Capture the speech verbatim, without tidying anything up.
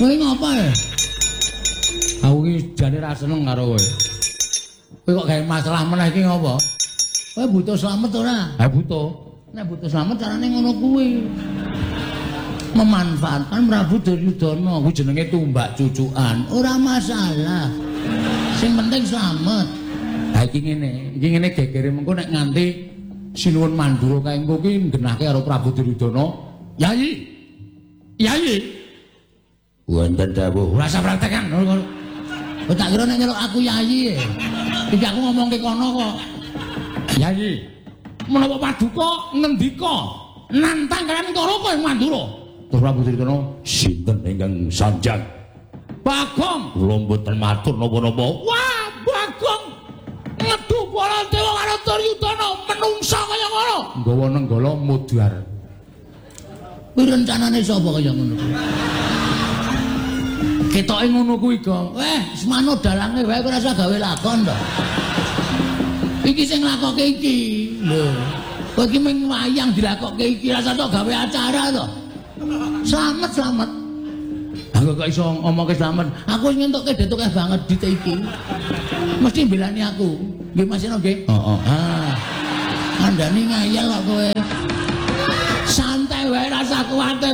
Kowe ngopo ya? Aku iki jane ra seneng karo kowe. Kowe kok gawe masalah meneh iki ngopo? Kowe butuh slamet ora? Ha butuh. Nek butuh slamet carane ngono kuwi. Memanfaatkan Prabu Duryudana kuwi jenenge tumbak cucukan. Ora masalah. Sing penting slamet. Ha iki ngene, iki ngene gegere mengko nek nganti Sinuwun Mandura kae engko ki nggenahke karo Prabu Duryudana. Yayi. Yayi. Wonten dawuh, ora usah praktekan ngono. Kok tak kira nek nyeluk aku yayi. Iki aku ngomongke kono kok. Yayi. Menapa paduka ngendika nantang kalian karo kowe Mandura. Terus Prabu Duryudana, sinten ingkang sanjang? Bagong. Kula mboten matur napa-napa. Wah, Bagong. Ngedu para dewa karo Duryudana menungsa kaya ngono. Nggawa nenggala mudhar. Kuwi rencanane sapa kaya ngono? Ketoke ngono kuwi, Gong. Eh, semano dalange wae ora usah gawe lakon to. Iki sing lakoke iki. Lho. Kowe iki mung wayang dilakoke iki, rasa tok gawe acara to. Slamet, slamet. Aku kok iso ngomongke slamet. Aku ngentukke detuke banget dit iki. Mesti mbelani aku. Nggih Mas Eno nggih? Heeh. Ah. Andani ngayal kok kowe. Santai wae rasa kuwatir.